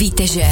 Víte, že?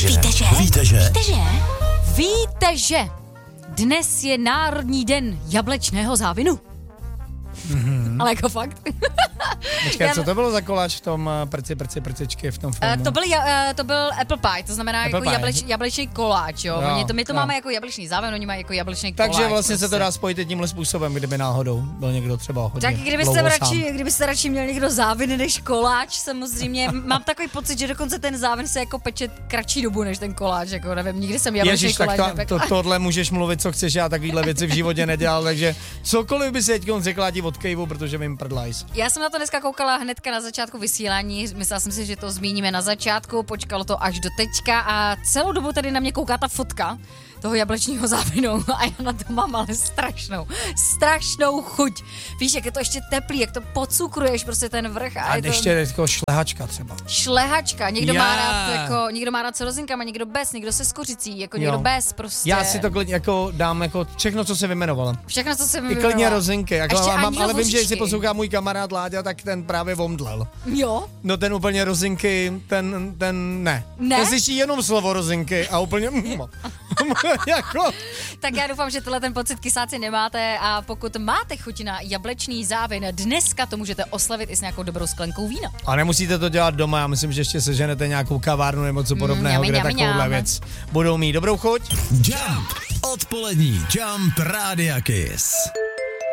Víte, že dnes je Národní den jablečného závinu? Ale jako fakt. Počkej, co to bylo za koláč v tom prcičky v tom filmu? To byl apple pie, to znamená apple jako pie. jablečný koláč, jo. My to máme jako jablečný záven, oni mají jako jablečný koláč. Takže vlastně se to dá spojit tímhle způsobem, kdyby náhodou byl někdo třeba hodně tak kdybyste radši měl někdo závin než koláč, samozřejmě. Mám takový pocit, že dokonce ten závin se jako peče kratší dobu než ten koláč, jako nevím, nikdy jsem jablečný koláč nepekla. Tohle můžeš mluvit, co chceš, já takovýhle věci v životě nedělal, takže cokoliv by se teďkon řekla ti od kejvu, protože vím prdlajs. Já jsem na to dneska koukala hnedka na začátku vysílání, myslela jsem si, že to zmíníme na začátku, počkalo to až do teďka a celou dobu tady na mě kouká ta fotka toho jablečního závinu a já na to mám ale strašnou chuť. Víš, jak je to ještě teplý, jak to pocukruješ prostě ten vrch. A ještě jako šlehačka třeba. Šlehačka, někdo má rád s rozinkama, někdo bez, někdo se s kořicí, jako někdo bez prostě. Já si to klidně jako dám jako všechno, co se vymenovala. Všechno, co se I klidně rozinky, jako ale vím, že si poslouchá můj kamarád Láďa, tak ten právě omdlel. Jo? No ten úplně rozinky, ten ne. Ten slyší jenom slovo rozinky a úplně jako. Tak já doufám, že tohle ten pocit kysáci nemáte a pokud máte chuť na jablečný závin, dneska to můžete oslavit i s nějakou dobrou sklenkou vína. A nemusíte to dělat doma, já myslím, že ještě seženete nějakou kavárnu nebo co podobného, kde takovouhle věc budou mít. Dobrou chuť. Jump, odpolední Jump Rádia Kiss.